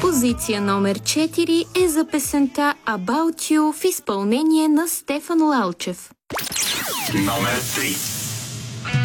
Позиция номер 4 е за песента About You в изпълнение на Стефан Лалчев. Номер 3.